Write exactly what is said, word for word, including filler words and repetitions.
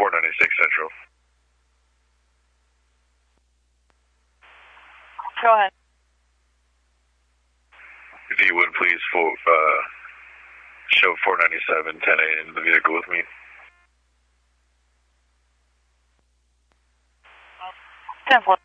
four ninety-six Central. Go ahead. If you would please for, uh, show four ninety-seven ten A in the vehicle with me. ten four.